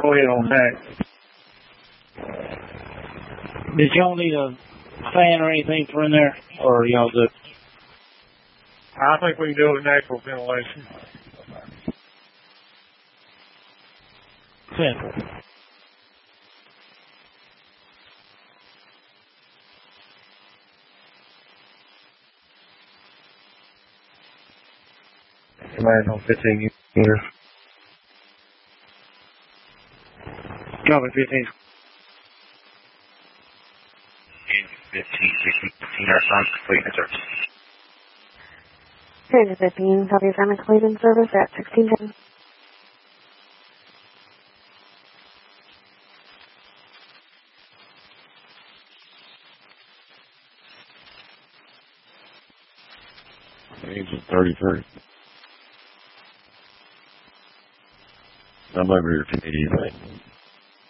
Go ahead on that. Did y'all need a fan or anything for in there? Or y'all good? I think we can do it with natural ventilation. Simple. Command on 15 meters. Copy 15. 15, our son's complete in service. Transit 15, copy assignment complete in service at 1610. Agent 33. I'm over here if you need anything.